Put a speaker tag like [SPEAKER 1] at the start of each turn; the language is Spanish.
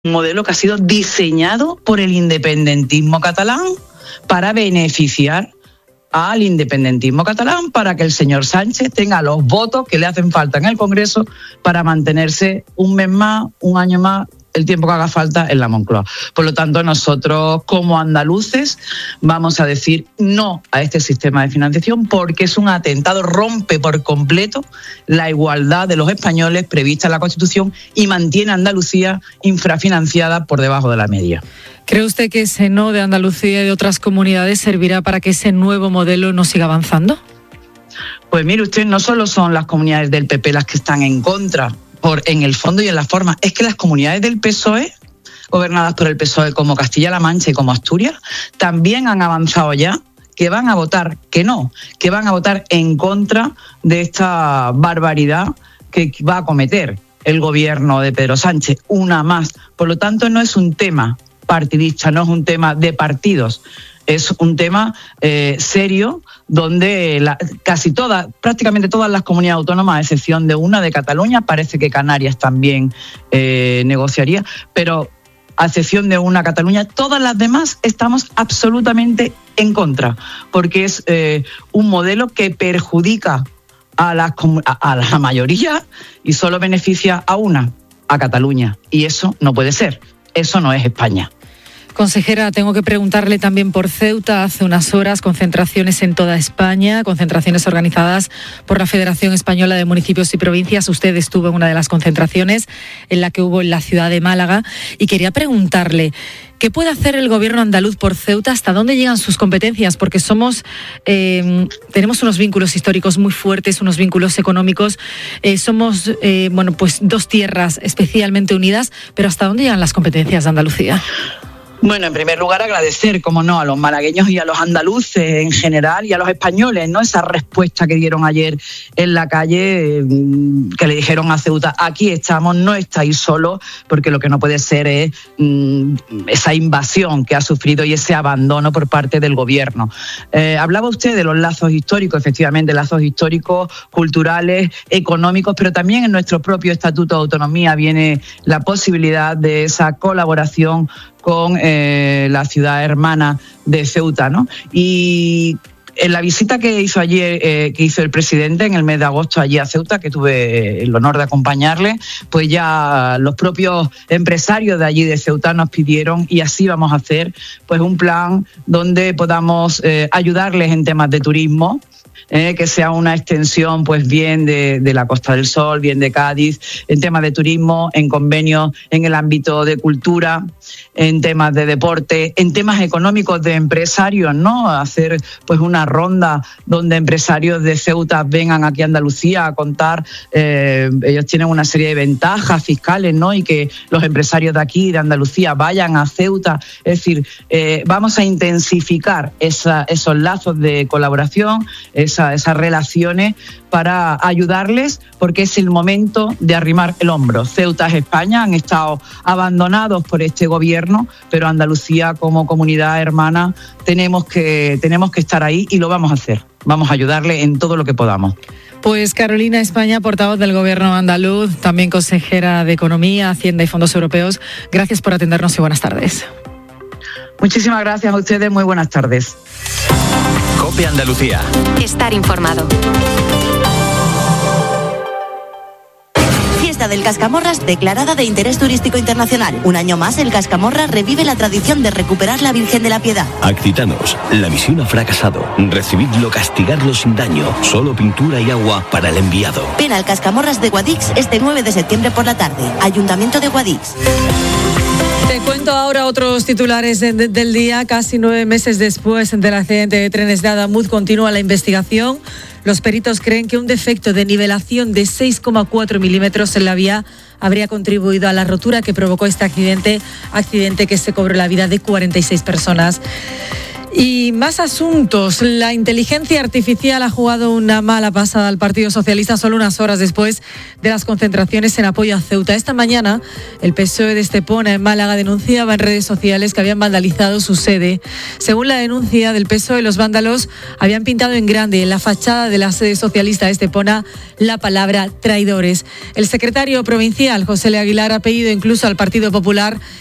[SPEAKER 1] Un modelo que ha sido diseñado por el independentismo catalán para beneficiar al independentismo catalán, para que el señor Sánchez tenga los votos que le hacen falta en el Congreso para mantenerse un mes más, un año más, el tiempo que haga falta en la Moncloa. Por lo tanto, nosotros como andaluces vamos a decir no a este sistema de financiación porque es un atentado, rompe por completo la igualdad de los españoles prevista en la Constitución y mantiene a Andalucía infrafinanciada por debajo de la media.
[SPEAKER 2] ¿Cree usted que ese no de Andalucía y de otras comunidades servirá para que ese nuevo modelo no siga avanzando?
[SPEAKER 1] Pues mire usted, no solo son las comunidades del PP las que están en contra, en el fondo y en la forma, es que las comunidades del PSOE, gobernadas por el PSOE como Castilla-La Mancha y como Asturias, también han avanzado ya que van a votar que no, que van a votar en contra de esta barbaridad que va a cometer el gobierno de Pedro Sánchez, una más. Por lo tanto, no es un tema partidista, no es un tema de partidos, es un tema serio donde prácticamente todas las comunidades autónomas, a excepción de una, de Cataluña, parece que Canarias también negociaría, pero a excepción de una, Cataluña, todas las demás estamos absolutamente en contra, porque es un modelo que perjudica a la mayoría y solo beneficia a una, a Cataluña, y eso no puede ser, eso no es España.
[SPEAKER 2] Consejera, tengo que preguntarle también por Ceuta. Hace unas horas, concentraciones en toda España, concentraciones organizadas por la Federación Española de Municipios y Provincias. Usted estuvo en una de las concentraciones, en la que hubo en la ciudad de Málaga, y quería preguntarle, ¿qué puede hacer el gobierno andaluz por Ceuta? ¿Hasta dónde llegan sus competencias? Porque tenemos unos vínculos históricos muy fuertes, unos vínculos económicos. Somos dos tierras especialmente unidas, pero ¿hasta dónde llegan las competencias de Andalucía?
[SPEAKER 1] Bueno, en primer lugar agradecer, como no, a los malagueños y a los andaluces en general y a los españoles, ¿no? Esa respuesta que dieron ayer en la calle, que le dijeron a Ceuta, aquí estamos, no estáis solos, porque lo que no puede ser es esa invasión que ha sufrido y ese abandono por parte del gobierno. Hablaba usted de los lazos históricos, efectivamente, lazos históricos, culturales, económicos, pero también en nuestro propio Estatuto de Autonomía viene la posibilidad de esa colaboración con la ciudad hermana de Ceuta, ¿no? Y en la visita que hizo ayer, que hizo el presidente en el mes de agosto allí a Ceuta, que tuve el honor de acompañarle, pues ya los propios empresarios de allí de Ceuta nos pidieron, y así vamos a hacer, pues un plan donde podamos ayudarles en temas de turismo, que sea una extensión pues bien de la Costa del Sol, bien de Cádiz, en temas de turismo, en convenios en el ámbito de cultura, en temas de deporte, en temas económicos de empresarios, ¿no? Hacer pues una ronda donde empresarios de Ceuta vengan aquí a Andalucía a contar, ellos tienen una serie de ventajas fiscales, ¿no? Y que los empresarios de aquí, de Andalucía, vayan a Ceuta. Es decir, vamos a intensificar esos lazos de colaboración, esas relaciones para ayudarles, porque es el momento de arrimar el hombro. Ceuta es España, han estado abandonados por este gobierno, pero Andalucía como comunidad hermana tenemos que estar ahí y lo vamos a hacer. Vamos a ayudarle en todo lo que podamos.
[SPEAKER 2] Pues Carolina España, portavoz del Gobierno andaluz, también consejera de Economía, Hacienda y Fondos Europeos, gracias por atendernos y buenas tardes.
[SPEAKER 1] Muchísimas gracias a ustedes, muy buenas tardes.
[SPEAKER 3] COPE Andalucía.
[SPEAKER 4] Estar informado. Fiesta del Cascamorras declarada de interés turístico internacional. Un año más, el Cascamorras revive la tradición de recuperar la Virgen de la Piedad.
[SPEAKER 5] Accitanos, la misión ha fracasado. Recibidlo, castigarlo sin daño. Solo pintura y agua para el enviado.
[SPEAKER 4] Ven al Cascamorras de Guadix este 9 de septiembre por la tarde. Ayuntamiento de Guadix.
[SPEAKER 2] Te cuento ahora otros titulares del día. Casi 9 meses después del accidente de trenes de Adamuz, continúa la investigación. Los peritos creen que un defecto de nivelación de 6,4 milímetros en la vía habría contribuido a la rotura que provocó este accidente que se cobró la vida de 46 personas. Y más asuntos. La inteligencia artificial ha jugado una mala pasada al Partido Socialista solo unas horas después de las concentraciones en apoyo a Ceuta. Esta mañana, el PSOE de Estepona, en Málaga, denunciaba en redes sociales que habían vandalizado su sede. Según la denuncia del PSOE, los vándalos habían pintado en grande en la fachada de la sede socialista de Estepona la palabra traidores. El secretario provincial, José L. Aguilar, ha pedido incluso al Partido Popular